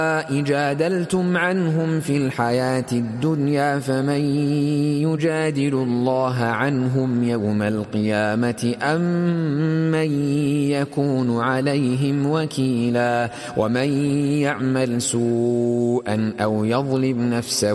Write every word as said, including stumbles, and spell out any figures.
جادلتم عنهم في الحياة الدنيا فمن يجادل الله عنهم يوم القيامة أم من يكون عليهم وكيلا ومن يعمل سوءا أو يظلم نفسه